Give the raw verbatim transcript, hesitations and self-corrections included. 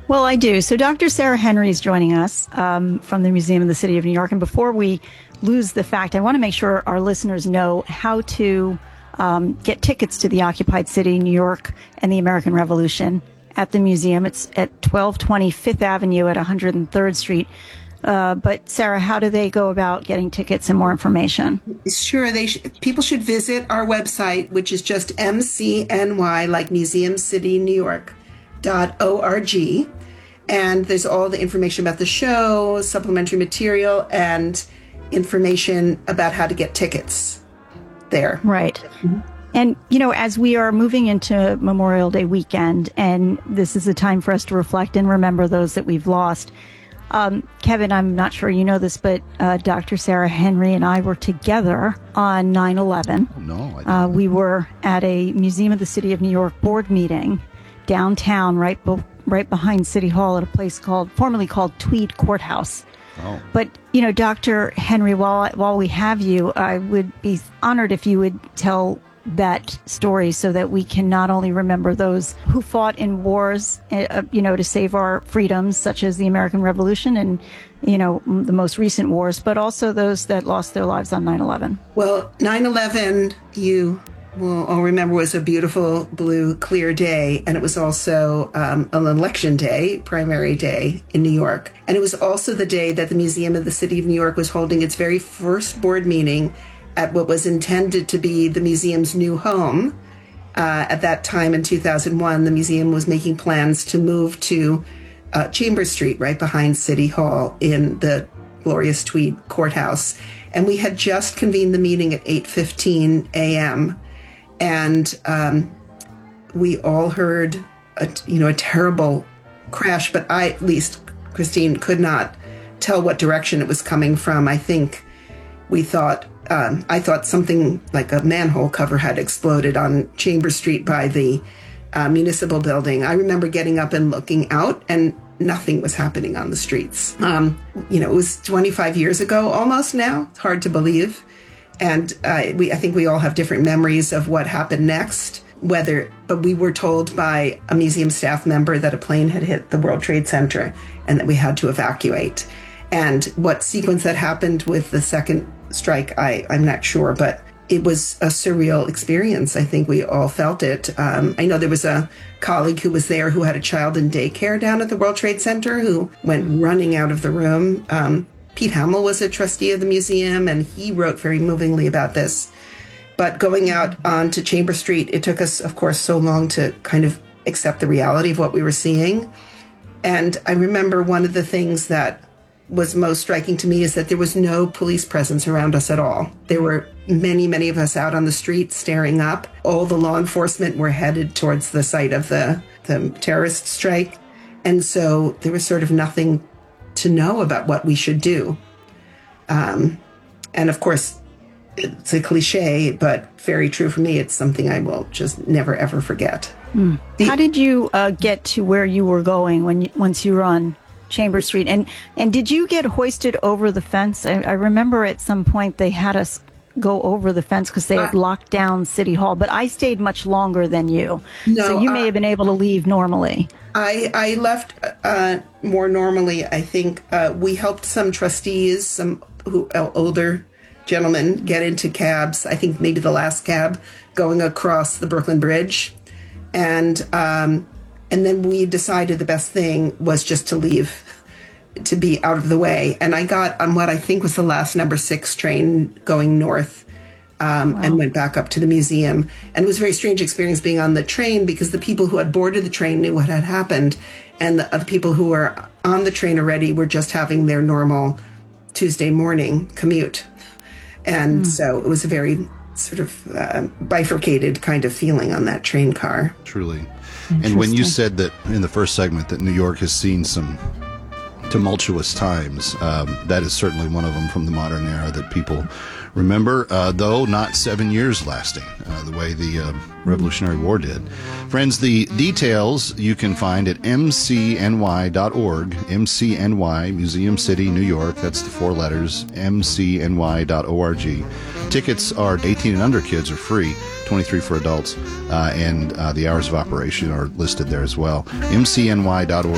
Well, I do. So Doctor Sarah Henry is joining us um, from the Museum of the City of New York. And before we lose the fact, I want to make sure our listeners know how to um, get tickets to the occupied city, New York, and the American Revolution at the museum. It's at twelve twenty Fifth Avenue at one hundred third Street. Uh, but Sarah, how do they go about getting tickets and more information? Sure, they sh- people should visit our website, which is just M C N Y, like Museum City, New York, dot O R G. And there's all the information about the show, supplementary material, and information about how to get tickets there. Right. Mm-hmm. And, you know, as we are moving into Memorial Day weekend, and this is a time for us to reflect and remember those that we've lost. Um, Kevin, I'm not sure you know this, but uh, Doctor Sarah Henry and I were together on nine eleven. Oh, no, I didn't. Uh, we were at a Museum of the City of New York board meeting downtown, right be- right behind City Hall, at a place called, formerly called Tweed Courthouse. Oh. But, you know, Doctor Henry, while while we have you, I would be honored if you would tell that story so that we can not only remember those who fought in wars, uh, you know, to save our freedoms, such as the American Revolution and, you know, the most recent wars, but also those that lost their lives on nine eleven. Well, nine eleven, you will all remember, was a beautiful blue, clear day. And it was also um, an election day, primary day in New York. And it was also the day that the Museum of the City of New York was holding its very first board meeting at what was intended to be the museum's new home. Uh, at that time in two thousand one, the museum was making plans to move to uh, Chambers Street, right behind City Hall in the glorious Tweed Courthouse. And we had just convened the meeting at eight fifteen a.m. And um, we all heard, a, you know, a terrible crash, but I, at least, Christine, could not tell what direction it was coming from. I think we thought, um, I thought something like a manhole cover had exploded on Chambers Street by the uh, municipal building. I remember getting up and looking out, and nothing was happening on the streets. Um, you know, it was twenty-five years ago almost now. It's hard to believe. And uh, we, I think we all have different memories of what happened next, whether, but we were told by a museum staff member that a plane had hit the World Trade Center and that we had to evacuate. And what sequence that happened with the second strike, I, I'm not sure, but it was a surreal experience. I think we all felt it. Um, I know there was a colleague who was there who had a child in daycare down at the World Trade Center who went running out of the room. Um, Pete Hamill was a trustee of the museum, and he wrote very movingly about this. But going out onto Chambers Street, it took us, of course, so long to kind of accept the reality of what we were seeing. And I remember one of the things that was most striking to me is that there was no police presence around us at all. There were many, many of us out on the street staring up. All the law enforcement were headed towards the site of the, the terrorist strike. And so there was sort of nothing to know about what we should do. Um, and of course, it's a cliche, but very true for me. It's something I will just never, ever forget. Mm. The- How did you uh, get to where you were going when you, once you were on Chambers Street? And and did you get hoisted over the fence? I, I remember at some point they had us go over the fence because they had uh, locked down City Hall, but I stayed much longer than you. No, so you may uh, have been able to leave normally. I, I left uh, more normally, I think. Uh, we helped some trustees, some who uh, older gentlemen get into cabs. I think maybe the last cab going across the Brooklyn Bridge. And um, and then we decided the best thing was just to leave, to be out of the way. And I got on what I think was the last number six train going north. Um, wow. And went back up to the museum. And it was a very strange experience being on the train because the people who had boarded the train knew what had happened. And the other people who were on the train already were just having their normal Tuesday morning commute. And mm. so it was a very sort of uh, bifurcated kind of feeling on that train car. Truly. And when you said that in the first segment that New York has seen some tumultuous times, um, that is certainly one of them from the modern era that people remember, uh, though not seven years lasting, uh, the way the uh, Revolutionary War did. Friends, the details you can find at m c n y dot org, M C N Y, Museum City, New York. That's the four letters, m c n y dot org. Tickets are eighteen and under kids are free, twenty-three for adults, uh, and uh, the hours of operation are listed there as well. m c n y dot org.